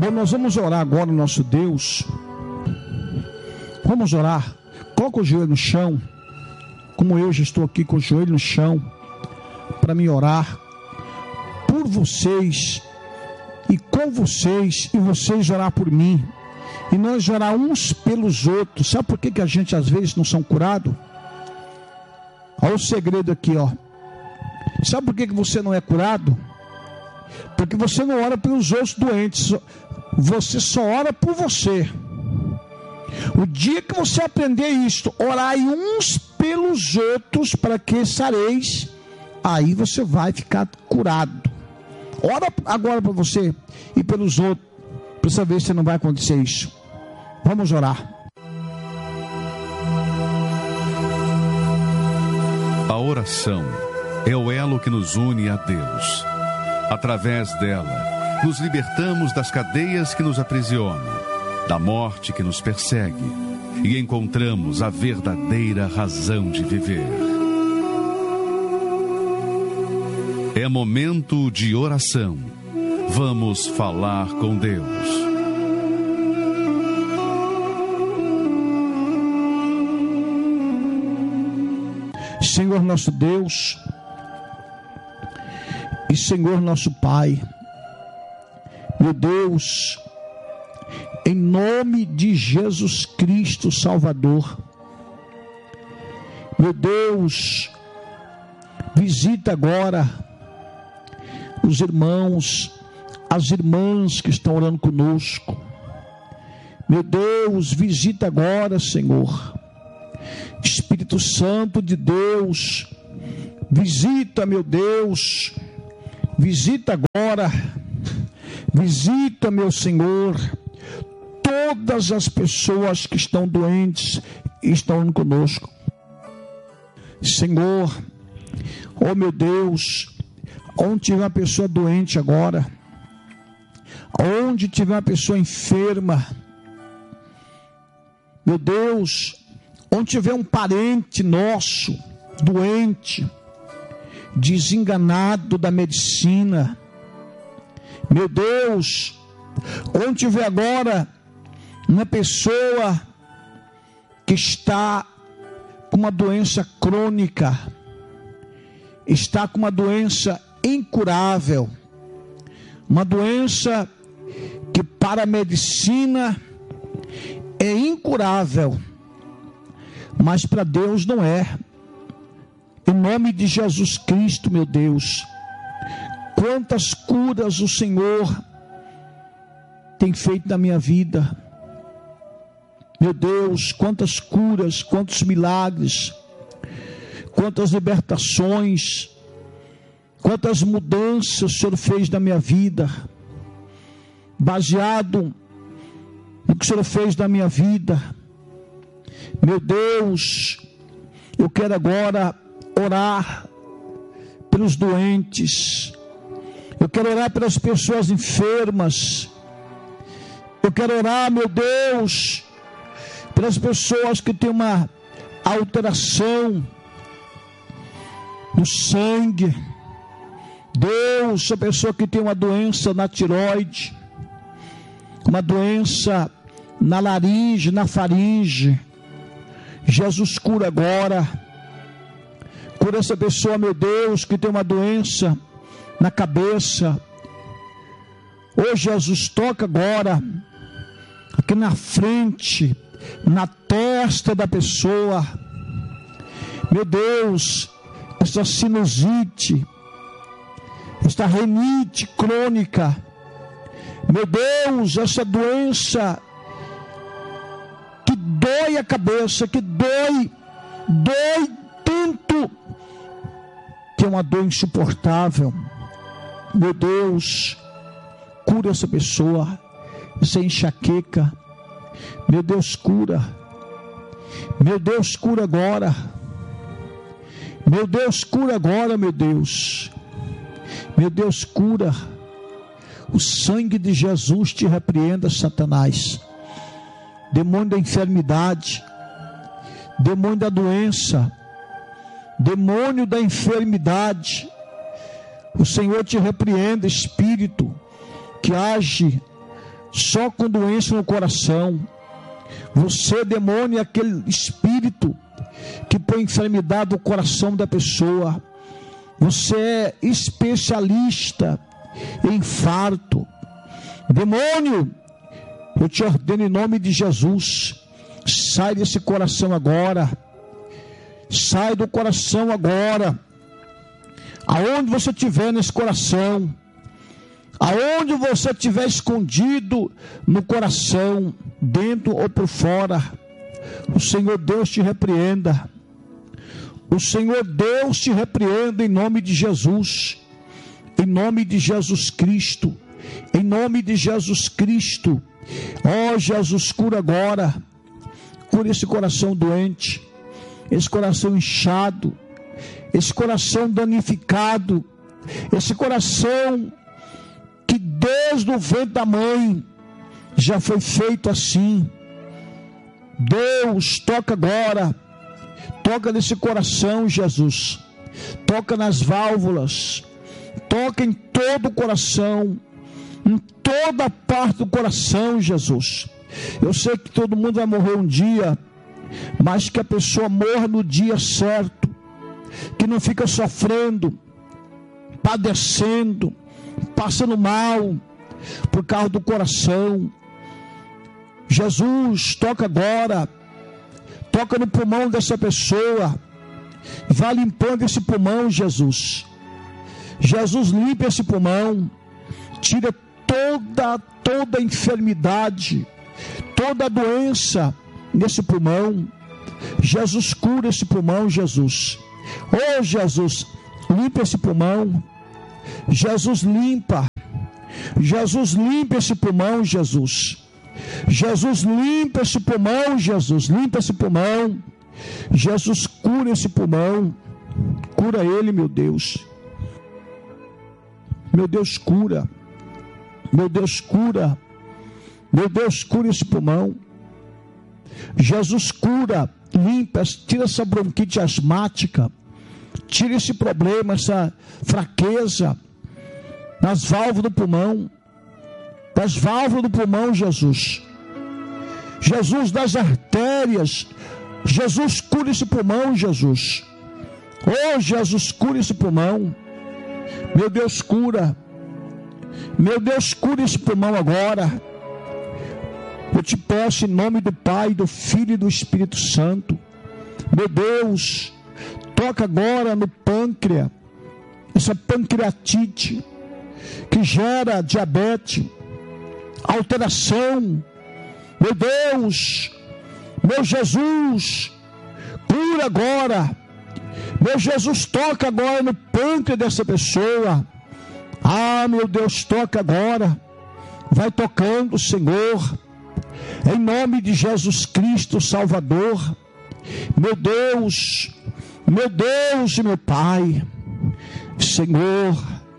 Bom, nós vamos orar agora, nosso Deus. Vamos orar. Coloca o joelho no chão, como eu já estou aqui com o joelho no chão, para me orar por vocês e com vocês, e vocês orar por mim, e nós orar uns pelos outros. Sabe por que a gente às vezes não são curados? Olha o segredo aqui, ó. Sabe por que você não é curado? Porque você não ora pelos outros doentes, você só ora por você. O dia que você aprender isto, orai uns pelos outros para que sareis, aí você vai ficar curado. Ora agora para você e pelos outros, para saber se não vai acontecer isso. Vamos orar. A oração é o elo que nos une a Deus. Através dela, nos libertamos das cadeias que nos aprisionam, da morte que nos persegue, e encontramos a verdadeira razão de viver. É momento de oração. Vamos falar com Deus. Senhor nosso Deus e Senhor nosso Pai, meu Deus, em nome de Jesus Cristo Salvador, meu Deus, visita agora os irmãos, as irmãs que estão orando conosco. Meu Deus, visita agora, Senhor. Espírito Santo de Deus, visita, meu Deus, visita agora, visita, meu Senhor, todas as pessoas que estão doentes e estão conosco. Senhor, oh meu Deus, onde tiver uma pessoa doente agora, onde tiver uma pessoa enferma, meu Deus, onde tiver um parente nosso doente, desenganado da medicina, meu Deus, onde tiver agora uma pessoa que está com uma doença crônica, está com uma doença incurável, uma doença que para a medicina é incurável, mas para Deus não é. Em nome de Jesus Cristo, meu Deus, quantas curas o Senhor tem feito na minha vida. Meu Deus, quantas curas, quantos milagres, quantas libertações, quantas mudanças o Senhor fez na minha vida, baseado no que o Senhor fez na minha vida. Meu Deus, eu quero agora orar pelos doentes, eu quero orar pelas pessoas enfermas, eu quero orar, meu Deus, pelas pessoas que têm uma alteração no sangue. Deus, a pessoa que tem uma doença na tireoide, uma doença na laringe, na faringe, Jesus cura agora. Cura essa pessoa, meu Deus, que tem uma doença na cabeça. Ô Jesus, toca agora aqui na frente, na testa da pessoa. Meu Deus, essa sinusite, esta rinite crônica, meu Deus, essa doença que dói a cabeça, que dói tanto, que é uma dor insuportável. Meu Deus, cura essa pessoa, essa enxaqueca. Meu Deus, cura. Meu Deus, cura agora. Meu Deus, cura agora, meu Deus. Meu Deus, cura. O sangue de Jesus te repreenda, Satanás. Demônio da enfermidade, demônio da doença, demônio da enfermidade, o Senhor te repreenda, espírito que age só com doença no coração. Você, demônio, é aquele espírito que põe enfermidade no coração da pessoa. Você é especialista em infarto. Demônio, eu te ordeno em nome de Jesus, sai desse coração agora. Sai do coração agora. Aonde você estiver nesse coração, aonde você estiver escondido no coração, dentro ou por fora, o Senhor Deus te repreenda. O Senhor Deus te repreenda em nome de Jesus. Em nome de Jesus Cristo. Em nome de Jesus Cristo. Ó Jesus, cura agora. Cura esse coração doente, esse coração inchado, esse coração danificado, esse coração que desde o ventre da mãe já foi feito assim. Deus, toca agora, toca nesse coração, Jesus, toca nas válvulas, toca em todo o coração, em toda a parte do coração, Jesus. Eu sei que todo mundo vai morrer um dia, mas que a pessoa morra no dia certo, que não fica sofrendo, padecendo, passando mal por causa do coração. Jesus, toca agora, toca no pulmão dessa pessoa, vai limpando esse pulmão, Jesus. Jesus, limpa esse pulmão, tira toda enfermidade, toda doença nesse pulmão. Jesus, cura esse pulmão, Jesus. Oh, Jesus, limpa esse pulmão. Jesus, limpa. Jesus, limpa esse pulmão, Jesus. Jesus, limpa esse pulmão, Jesus. Limpa esse pulmão. Jesus, cura esse pulmão. Cura ele, meu Deus. Meu Deus, cura. Meu Deus, cura. Meu Deus, cura esse pulmão. Jesus, cura, limpa, tira essa bronquite asmática, tira esse problema, essa fraqueza nas válvulas do pulmão, das válvulas do pulmão, Jesus. Jesus, das artérias, Jesus, cura esse pulmão, Jesus. Oh, Jesus, cura esse pulmão. Meu Deus, cura. Meu Deus, cura esse pulmão agora. Eu te peço em nome do Pai, do Filho e do Espírito Santo. Meu Deus, toca agora no pâncreas, essa pancreatite que gera diabetes, alteração. Meu Deus, meu Jesus, cura agora. Meu Jesus, toca agora no pâncreas dessa pessoa. Ah, meu Deus, toca agora. Vai tocando, Senhor. Em nome de Jesus Cristo, Salvador. Meu Deus, e meu Pai, Senhor.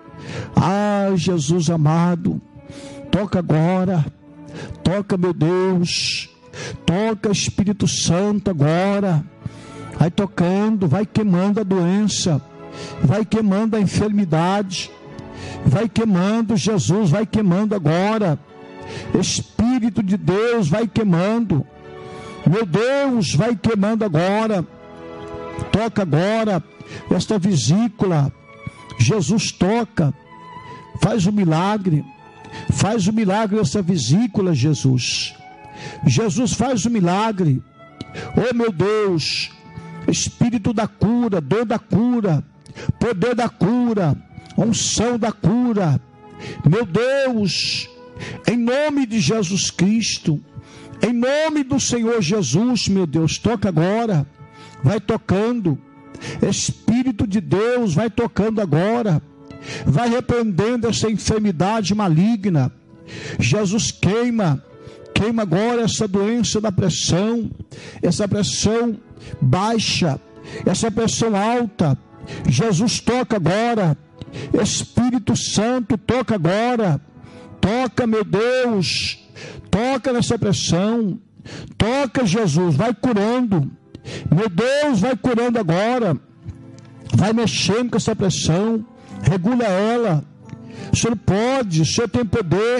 Ah, Jesus amado, toca agora. Toca, meu Deus. Toca, Espírito Santo, agora. Vai tocando, vai queimando a doença, vai queimando a enfermidade, vai queimando, Jesus, vai queimando agora. Espírito de Deus, vai queimando. Meu Deus, vai queimando agora. Toca agora esta vesícula. Jesus, toca. Faz o milagre. Faz o milagre dessa vesícula, Jesus. Jesus, faz o milagre. Oh, meu Deus, Espírito da cura, dor da cura, poder da cura, unção da cura. Meu Deus, em nome de Jesus Cristo, em nome do Senhor Jesus, meu Deus, toca agora, vai tocando. Espírito de Deus, vai tocando agora, vai repreendendo essa enfermidade maligna. Jesus, queima agora essa doença da pressão, essa pressão baixa, essa pressão alta. Jesus, toca agora. Espírito Santo, toca agora. Toca, meu Deus, toca nessa pressão, toca, Jesus, vai curando, meu Deus, vai curando agora, vai mexendo com essa pressão, regula ela. O Senhor pode, o Senhor tem poder,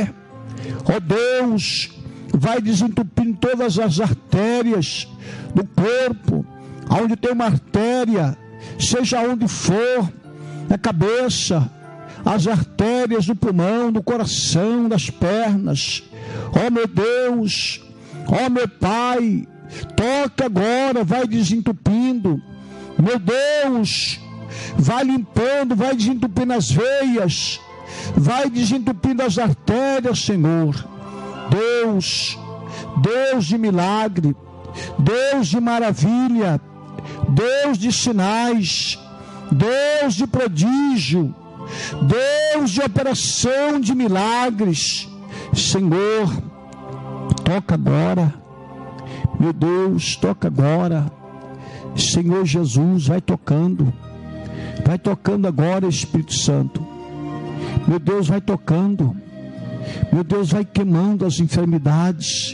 Ó Deus, vai desentupindo todas as artérias do corpo, aonde tem uma artéria, seja onde for, na cabeça, as artérias do pulmão, do coração, das pernas. Ó meu Deus, ó meu Pai, toca agora, vai desentupindo. Meu Deus, vai limpando, vai desentupindo as veias, vai desentupindo as artérias, Senhor. Deus, Deus de milagre, Deus de maravilha, Deus de sinais, Deus de prodígio, Deus de operação de milagres. Senhor, toca agora. Meu Deus, toca agora. Senhor Jesus, vai tocando agora, Espírito Santo. Meu Deus, vai tocando. Meu Deus, vai queimando as enfermidades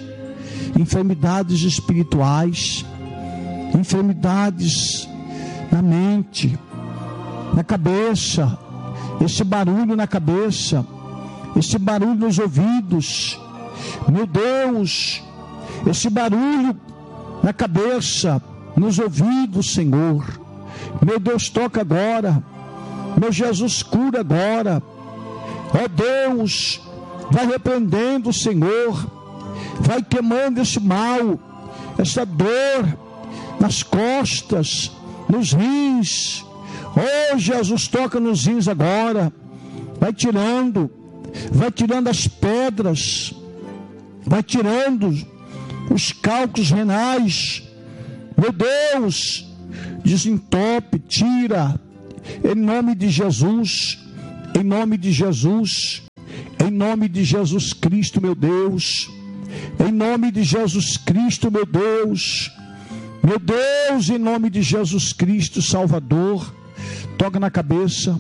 espirituais, enfermidades na mente, na cabeça, esse barulho na cabeça, esse barulho nos ouvidos. Meu Deus, esse barulho na cabeça, nos ouvidos, Senhor. Meu Deus, toca agora. Meu Jesus, cura agora. Ó Deus, vai repreendendo, Senhor. Vai queimando esse mal, essa dor nas costas, nos rins. Oh Jesus, toca nos rins agora. Vai tirando as pedras, vai tirando os cálculos renais. Meu Deus, desentope, tira, em nome de Jesus, em nome de Jesus, em nome de Jesus Cristo, meu Deus, em nome de Jesus Cristo, meu Deus, em nome de Jesus Cristo, Salvador. Toca na cabeça,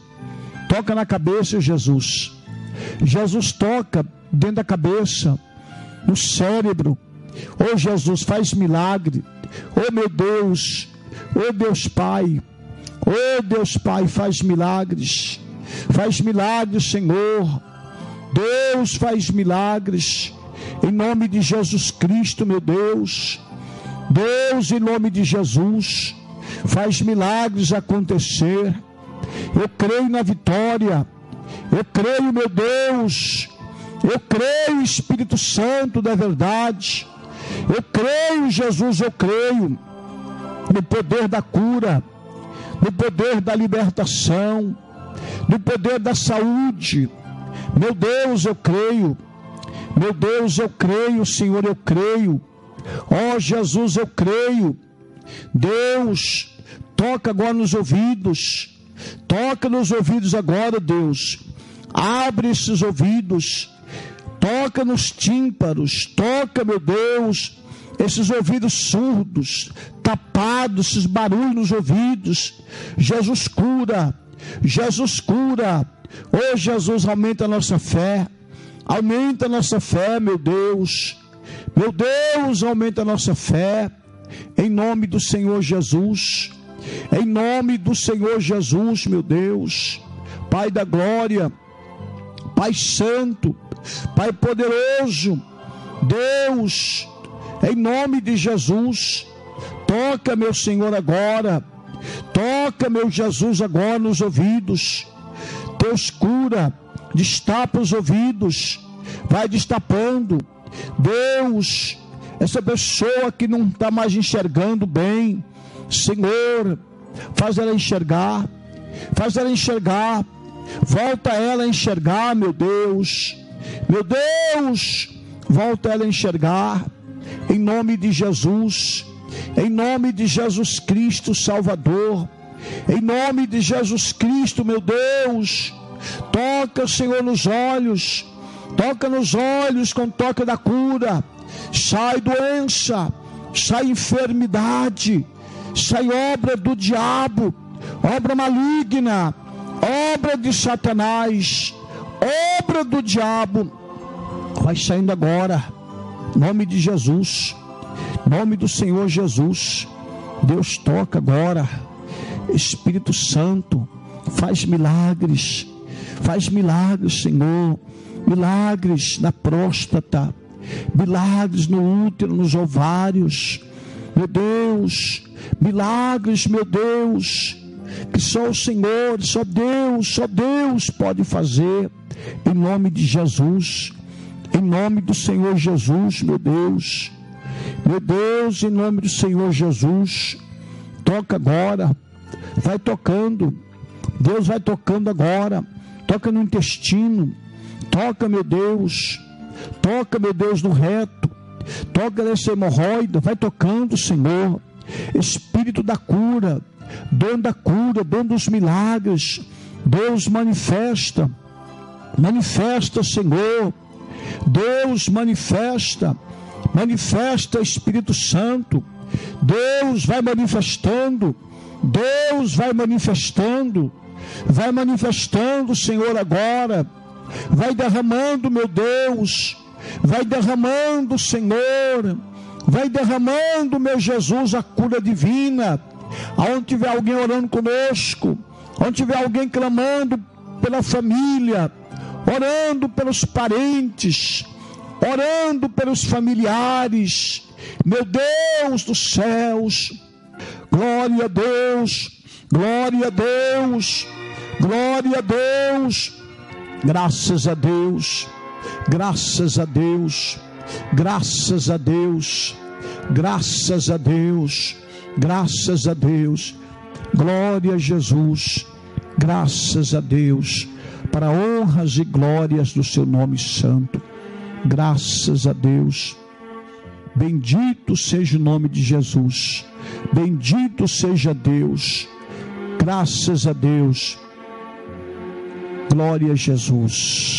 Jesus. Jesus, toca dentro da cabeça, no cérebro. Oh Jesus, faz milagre. Oh meu Deus, oh Deus Pai, faz milagres, Senhor. Deus, faz milagres, em nome de Jesus Cristo, meu Deus. Deus, em nome de Jesus, faz milagres acontecer. Eu creio na vitória, eu creio, meu Deus, eu creio, Espírito Santo da verdade, eu creio, Jesus, eu creio no poder da cura, no poder da libertação, no poder da saúde. Meu Deus, eu creio. Meu Deus, eu creio, Senhor, eu creio. Ó Jesus, eu creio. Deus, toca agora nos ouvidos. Toca nos ouvidos agora, Deus. Abre esses ouvidos. Toca nos tímpanos. Toca, meu Deus, esses ouvidos surdos, tapados, esses barulhos nos ouvidos. Jesus, cura. Jesus, cura. Oh Jesus, aumenta a nossa fé. Aumenta a nossa fé, meu Deus. Meu Deus, aumenta a nossa fé. Em nome do Senhor Jesus. Em nome do Senhor Jesus, meu Deus. Pai da glória, Pai santo, Pai poderoso, Deus, em nome de Jesus, toca, meu Senhor, agora. Toca, meu Jesus, agora nos ouvidos. Deus, cura, destapa os ouvidos, vai destapando. Deus, essa pessoa que não está mais enxergando bem, Senhor, faz ela enxergar, volta ela a enxergar, meu Deus, volta ela a enxergar, em nome de Jesus, em nome de Jesus Cristo, Salvador, em nome de Jesus Cristo, meu Deus. Toca, Senhor, nos olhos, toca nos olhos com toque da cura. Sai doença, sai enfermidade, sai obra do diabo, obra maligna, obra de Satanás, obra do diabo. Vai saindo agora, em nome de Jesus, em nome do Senhor Jesus. Deus, toca agora. Espírito Santo, faz milagres, Senhor. milagres na próstata, milagres no útero, nos ovários, meu Deus, milagres, meu Deus, que só o Senhor, só Deus pode fazer, em nome de Jesus, em nome do Senhor Jesus, meu Deus, em nome do Senhor Jesus, toca agora, vai tocando, Deus vai tocando agora, toca no intestino, toca, meu Deus, no reto, toca nessa hemorroida, vai tocando, Senhor, Espírito da cura, dono dos milagres, Deus manifesta, Senhor, Deus manifesta, Espírito Santo, Deus vai manifestando, Senhor, agora, vai derramando, meu Deus, Senhor, vai derramando, meu Jesus, a cura divina, aonde tiver alguém orando conosco, onde tiver alguém clamando pela família, orando pelos parentes, orando pelos familiares, meu Deus dos céus, glória a Deus, graças a Deus, glória a Jesus, graças a Deus, para honras e glórias do seu nome santo, graças a Deus, bendito seja o nome de Jesus, bendito seja Deus, graças a Deus, glória a Jesus.